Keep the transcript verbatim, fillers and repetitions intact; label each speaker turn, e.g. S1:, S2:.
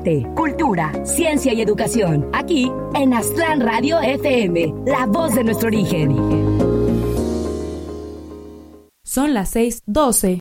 S1: arte, cultura, ciencia y educación. Aquí en Aztlán Radio F M, la voz de nuestro origen.
S2: Son las seis doce.